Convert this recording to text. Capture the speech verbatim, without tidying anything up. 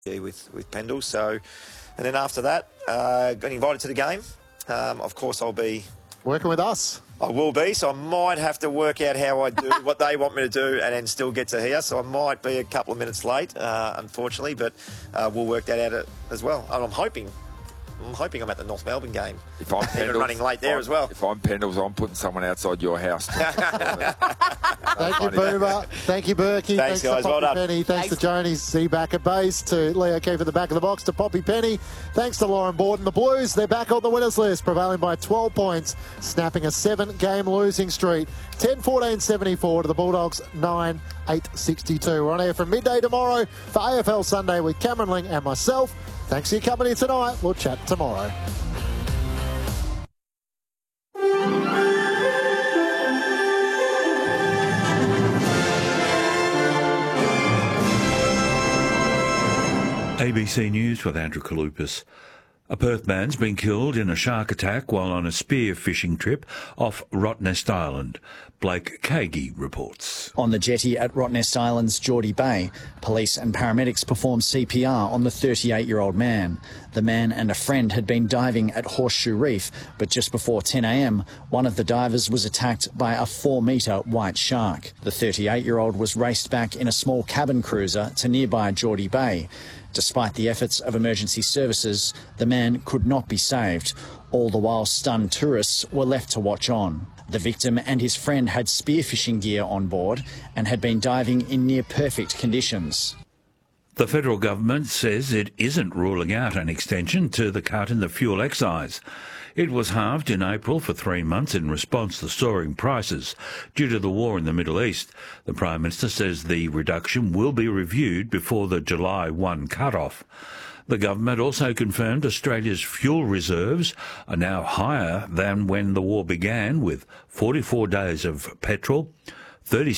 with, with Pendle. So, and then after that, uh, got invited to the game. Um, of course, I'll be... Working with us. I will be, so I might have to work out how I do what they want me to do and then still get to here. So I might be a couple of minutes late, uh, unfortunately, but uh, we'll work that out as well. And I'm hoping, I'm hoping I'm at the North Melbourne game. If I'm Pendles, running late there I'm, as well. If I'm Pendles, I'm putting someone outside your house. Thank you, Boomer. Thank you, Berkey. Thanks, Thanks guys. to Well Poppy done. Penny. Thanks, Thanks to Joni Z back at base, to Leo Keefe at the back of the box, to Poppy Penny. Thanks to Lauren Borden. The Blues, they're back on the winners list, prevailing by twelve points, snapping a seven-game losing streak. ten fourteen seventy-four to the Bulldogs, nine eight sixty-two. We're on air from midday tomorrow for A F L Sunday with Cameron Ling and myself. Thanks for your company tonight. We'll chat tomorrow. A B C News with Andrew Kalupas. A Perth man's been killed in a shark attack while on a spear fishing trip off Rottnest Island. Blake Kagi reports. On the jetty at Rottnest Island's Geordie Bay, police and paramedics performed C P R on the thirty-eight-year-old man. The man and a friend had been diving at Horseshoe Reef, but just before ten a m, one of the divers was attacked by a four-metre white shark. The thirty-eight-year-old was raced back in a small cabin cruiser to nearby Geordie Bay. Despite the efforts of emergency services, the man could not be saved. All the while, stunned tourists were left to watch on. The victim and his friend had spearfishing gear on board and had been diving in near-perfect conditions. The federal government says it isn't ruling out an extension to the cut in the fuel excise. It was halved in April for three months in response to soaring prices due to the war in the Middle East. The Prime Minister says the reduction will be reviewed before the July first cut-off. The government also confirmed Australia's fuel reserves are now higher than when the war began, with forty-four days of petrol, thirty